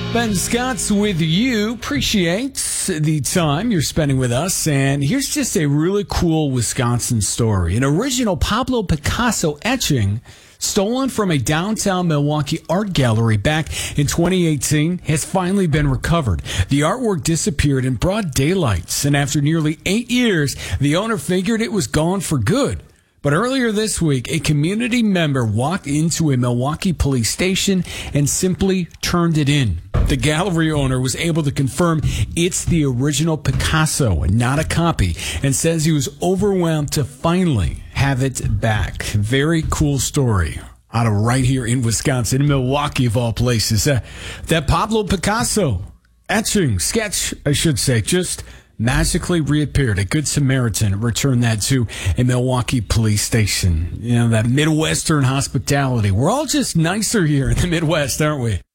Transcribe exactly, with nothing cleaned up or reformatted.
Ben Scott's with you. Appreciate the time you're spending with us. And here's just a really cool Wisconsin story. An original Pablo Picasso etching stolen from a downtown Milwaukee art gallery back in twenty eighteen has finally been recovered. The artwork disappeared in broad daylight, and after nearly eight years, the owner figured it was gone for good. But earlier this week, a community member walked into a Milwaukee police station and simply turned it in. The gallery owner was able to confirm it's the original Picasso and not a copy, and says he was overwhelmed to finally have it back. Very cool story out of right here in Wisconsin, Milwaukee of all places. Uh, that Pablo Picasso etching, sketch, I should say, just magically reappeared. A good Samaritan returned that to a Milwaukee police station. You know, that Midwestern hospitality. We're all just nicer here in the Midwest, aren't we?